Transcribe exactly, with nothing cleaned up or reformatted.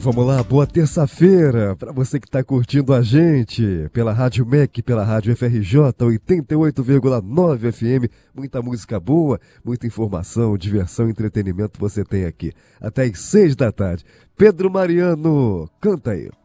Vamos lá, boa terça-feira para você que está curtindo a gente pela Rádio M E C, pela Rádio F R J oitenta e oito vírgula nove F M. Muita música boa, muita informação, diversão e entretenimento você tem aqui. Até às seis da tarde. Pedro Mariano, canta aí.